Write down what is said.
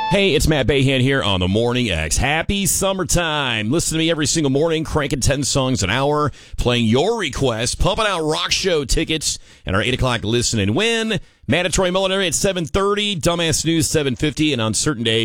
Hey, it's Matt Bahan here on the Morning X. Happy summertime. Listen to me every single morning, cranking 10 songs an hour, playing your requests, pumping out rock show tickets, and our 8 o'clock Listen and Win. Mandatory Millinery at 7:30, Dumbass News 7:50, and on certain days,